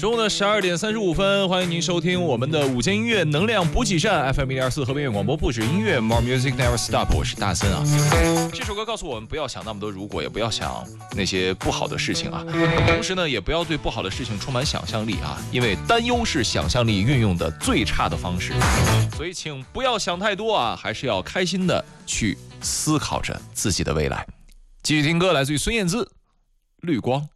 中午的12点35分，欢迎您收听我们的午间音乐能量补给站 FM 124和平音乐广播，不止音乐 More Music Never Stop， 我是大森啊。这首歌告诉我们不要想那么多如果，也不要想那些不好的事情啊，同时呢也不要对不好的事情充满想象力啊，因为担忧是想象力运用的最差的方式，所以请不要想太多啊，还是要开心的去思考着自己的未来。继续听歌，来自于孙燕姿《绿光》。